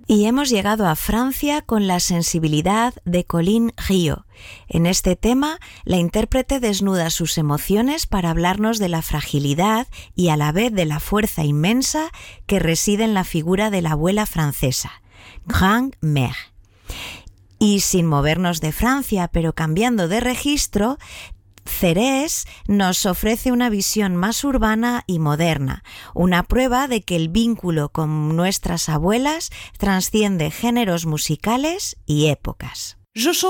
Y hemos llegado a Francia con la sensibilidad de Coline Rio. En este tema, la intérprete desnuda sus emociones para hablarnos de la fragilidad y a la vez de la fuerza inmensa que reside en la figura de la abuela francesa, Grand-mère. Y sin movernos de Francia, pero cambiando de registro, Thérèse nos ofrece una visión más urbana y moderna, una prueba de que el vínculo con nuestras abuelas trasciende géneros musicales y épocas.